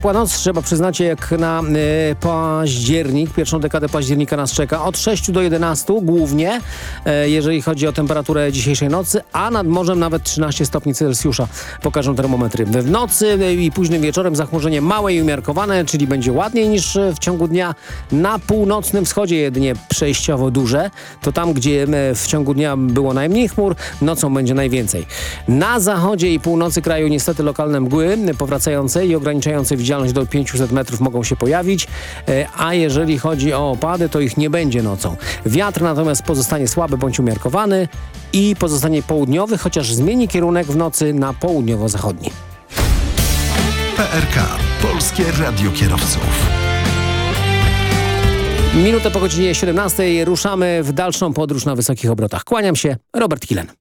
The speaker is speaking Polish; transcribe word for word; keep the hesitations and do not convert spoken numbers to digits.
Noc, trzeba przyznać, jak na y, październik, pierwszą dekadę października nas czeka od sześciu do jedenastu głównie, y, jeżeli chodzi o temperaturę dzisiejszej nocy, a nad morzem nawet trzynaście stopni Celsjusza pokażą termometry. W nocy y, i późnym wieczorem zachmurzenie małe i umiarkowane, czyli będzie ładniej niż w ciągu dnia. Na północnym wschodzie jedynie przejściowo duże, to tam, gdzie y, w ciągu dnia było najmniej chmur, nocą będzie najwięcej. Na zachodzie i północy kraju niestety lokalne mgły powracające i ograniczające widzialność do pięciuset metrów mogą się pojawić, a jeżeli chodzi o opady, to ich nie będzie nocą. Wiatr natomiast pozostanie słaby bądź umiarkowany i pozostanie południowy, chociaż zmieni kierunek w nocy na południowo-zachodni. P R K. Polskie Radio Kierowców. Minutę po godzinie siedemnastej ruszamy w dalszą podróż na wysokich obrotach. Kłaniam się, Robert Kilen.